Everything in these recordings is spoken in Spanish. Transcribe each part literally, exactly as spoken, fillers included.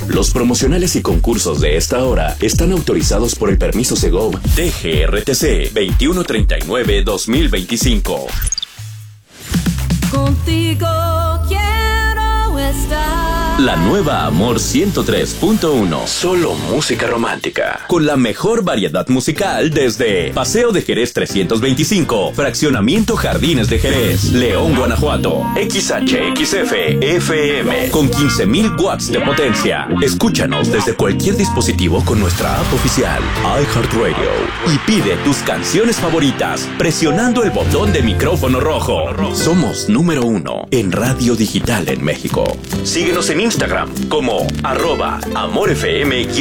Los promocionales y concursos de esta hora están autorizados por el permiso Segov T G R T C veintiuno treinta y nueve dos mil veinticinco. Contigo quiero estar. La nueva Amor ciento tres punto uno. Solo música romántica. Con la mejor variedad musical desde Paseo de Jerez trescientos veinticinco, Fraccionamiento Jardines de Jerez, León, Guanajuato. X H X F F M con quince mil watts de potencia. Escúchanos desde cualquier dispositivo con nuestra app oficial iHeartRadio y pide tus canciones favoritas presionando el botón de micrófono rojo. Somos número uno en radio digital en México. Síguenos en Instagram como arroba amorfm-mx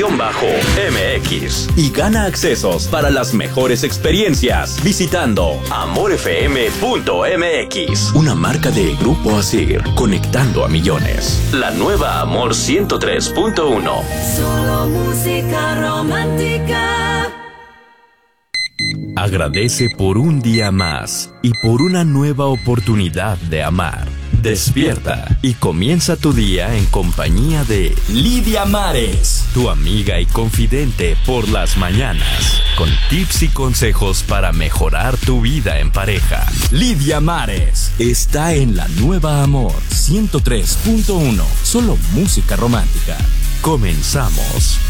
y gana accesos para las mejores experiencias visitando amorfm punto m x. Una marca de Grupo Asir, conectando a millones. La nueva Amor ciento tres punto uno. Solo música romántica. Agradece por un día más y por una nueva oportunidad de amar. Despierta y comienza tu día en compañía de Lidia Mares, tu amiga y confidente por las mañanas, con tips y consejos para mejorar tu vida en pareja. Lidia Mares está en la nueva Amor ciento tres punto uno, solo música romántica. Comenzamos.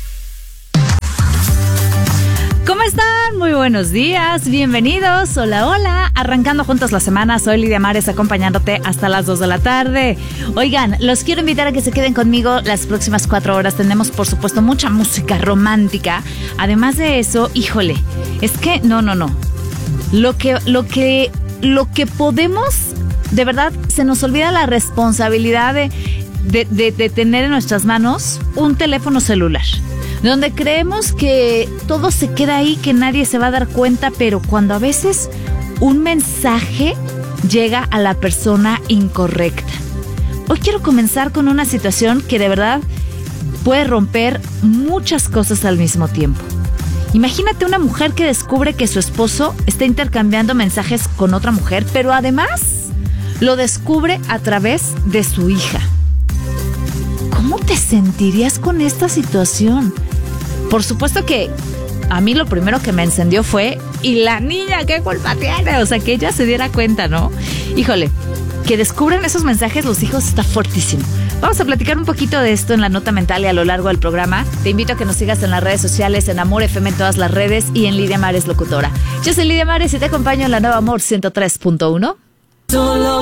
¿Cómo están? Muy buenos días, bienvenidos, hola, hola, arrancando juntos la semana, soy Lidia Mares acompañándote hasta las dos de la tarde. Oigan, los quiero invitar a que se queden conmigo las próximas cuatro horas, tenemos por supuesto mucha música romántica, además de eso, híjole, es que no, no, no, lo que, lo que, lo que podemos, de verdad, se nos olvida la responsabilidad de, de, de, de tener en nuestras manos un teléfono celular. Donde creemos que todo se queda ahí, que nadie se va a dar cuenta, pero cuando a veces un mensaje llega a la persona incorrecta. Hoy quiero comenzar con una situación que de verdad puede romper muchas cosas al mismo tiempo. Imagínate una mujer que descubre que su esposo está intercambiando mensajes con otra mujer, pero además lo descubre a través de su hija. ¿Cómo te sentirías con esta situación? Por supuesto que a mí lo primero que me encendió fue, ¿y la niña qué culpa tiene? O sea, que ella se diera cuenta, ¿no? Híjole, que descubran esos mensajes los hijos está fuertísimo. Vamos a platicar un poquito de esto en la nota mental y a lo largo del programa. Te invito a que nos sigas en las redes sociales, en Amor F M en todas las redes y en Lidia Mares Locutora. Yo soy Lidia Mares y te acompaño en la nueva Amor ciento tres punto uno. Solo